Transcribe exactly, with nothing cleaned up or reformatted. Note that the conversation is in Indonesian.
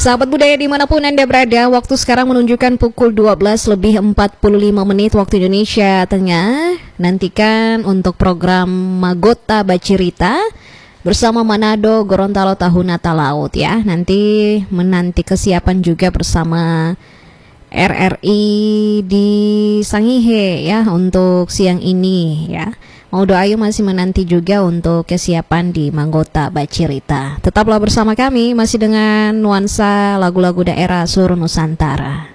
Sahabat budaya dimanapun Anda berada, waktu sekarang menunjukkan pukul dua belas lebih empat puluh lima menit waktu Indonesia Tengah. Nantikan untuk program Magota Bacirita bersama Manado Gorontalo Tahunata Laut ya. Nanti menanti kesiapan juga bersama R R I di Sangihe ya untuk siang ini ya. Maudo Ayu masih menanti juga untuk kesiapan di Magota Bacirita. Tetaplah bersama kami masih dengan nuansa lagu-lagu daerah seluruh Nusantara.